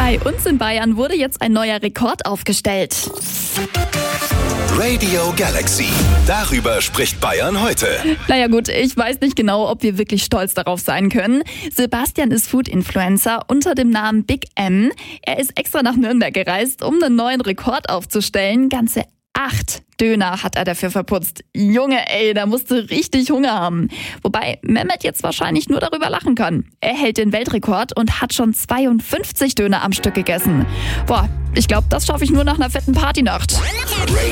Bei uns in Bayern wurde jetzt ein neuer Rekord aufgestellt. Radio Galaxy. Darüber spricht Bayern heute. Naja gut, ich weiß nicht genau, ob wir wirklich stolz darauf sein können. Sebastian ist Food-Influencer unter dem Namen Big M. Er ist extra nach Nürnberg gereist, um einen neuen Rekord aufzustellen. Ganze 8 Döner hat er dafür verputzt. Junge, ey, da musst du richtig Hunger haben. Wobei Mehmet jetzt wahrscheinlich nur darüber lachen kann. Er hält den Weltrekord und hat schon 52 Döner am Stück gegessen. Boah, ich glaube, das schaffe ich nur nach einer fetten Partynacht.